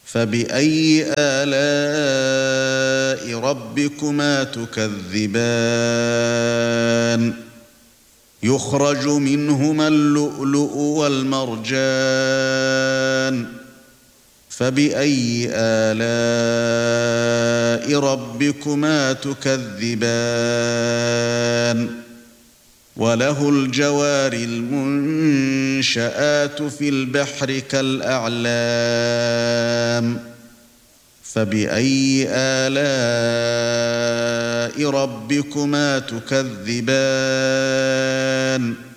فبأي آلاء ربكما تكذبان يخرج منهما اللؤلؤ والمرجان فبأي آلاء ربكما تكذبان وله الجوار المنشآت في البحر كالأعلام فبأي آلاء ربكما تكذبان